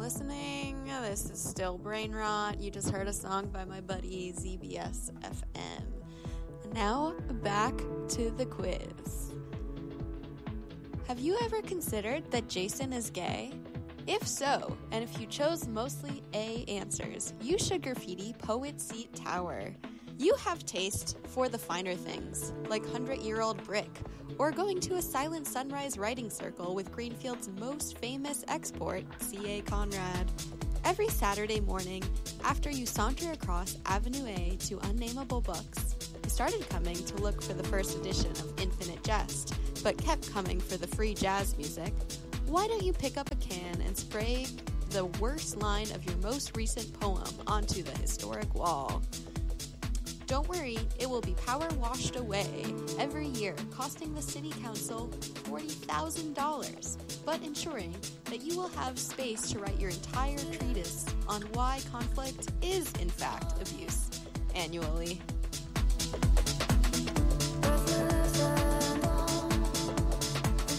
listening. This is still Brain Rot. You just heard a song by my buddy ZBS FM. And now, back to the quiz. Have you ever considered that Jason is gay? If so, and if you chose mostly A answers, you should graffiti Poet Seat Tower. You have taste for the finer things, like 100-year-old brick, or going to a silent sunrise writing circle with Greenfield's most famous export, C.A. Conrad. Every Saturday morning, after you saunter across Avenue A to Unnameable Books, you started coming to look for the first edition of Infinite Jest, but kept coming for the free jazz music. Why don't you pick up a can and spray the worst line of your most recent poem onto the historic wall? Don't worry, it will be power washed away every year, costing the City Council $40,000, but ensuring that you will have space to write your entire treatise on why conflict is, in fact, abuse annually.